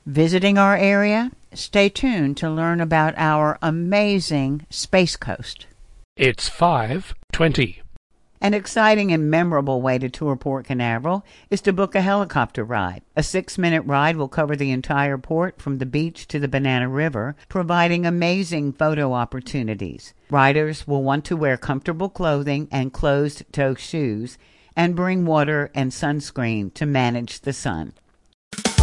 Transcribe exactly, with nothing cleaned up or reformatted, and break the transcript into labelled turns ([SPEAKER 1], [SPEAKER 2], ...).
[SPEAKER 1] Visiting our area? Stay tuned to learn about our amazing Space Coast.
[SPEAKER 2] It's five twenty.
[SPEAKER 1] An exciting and memorable way to tour Port Canaveral is to book a helicopter ride. A six-minute ride will cover the entire port from the beach to the Banana River, providing amazing photo opportunities. Riders will want to wear comfortable clothing and closed-toe shoes and bring water and sunscreen to manage the sun.